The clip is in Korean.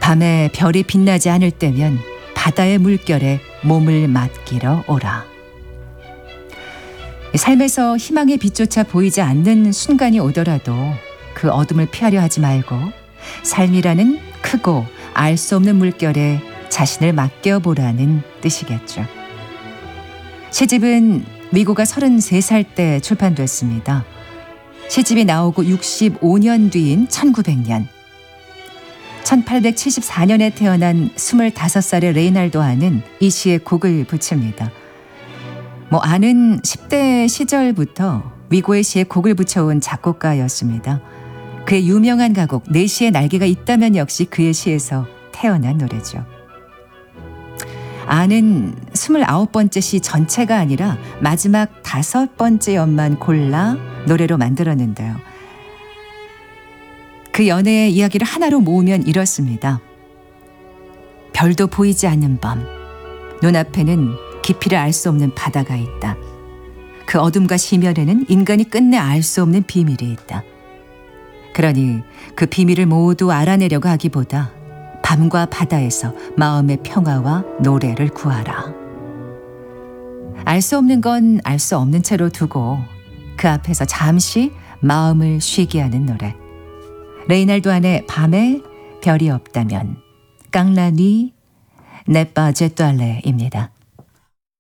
밤에 별이 빛나지 않을 때면 바다의 물결에 몸을 맡기러 오라. 삶에서 희망의 빛조차 보이지 않는 순간이 오더라도 그 어둠을 피하려 하지 말고 삶이라는 크고 알 수 없는 물결에 자신을 맡겨보라는 뜻이겠죠. 시집은 위고가 33살 때 출판됐습니다. 시집이 나오고 65년 뒤인 1900년, 1874년에 태어난 25살의 레이날도 아는 이 시에 곡을 붙입니다. 아는 10대 시절부터 위고의 시에 곡을 붙여온 작곡가였습니다. 그의 유명한 가곡 내 시의 날개가 있다면 역시 그의 시에서 태어난 노래죠. 아는 29번째 시 전체가 아니라 마지막 5번째 연만 골라 노래로 만들었는데요. 그 연애의 이야기를 하나로 모으면 이렇습니다. 별도 보이지 않는 밤, 눈앞에는 깊이를 알 수 없는 바다가 있다. 그 어둠과 심연에는 인간이 끝내 알 수 없는 비밀이 있다. 그러니 그 비밀을 모두 알아내려고 하기보다 밤과 바다에서 마음의 평화와 노래를 구하라. 알 수 없는 건 알 수 없는 채로 두고 그 앞에서 잠시 마음을 쉬게 하는 노래. 레이날도 안의 밤에 별이 없다면 깡라니 네빠 제뚜알레입니다.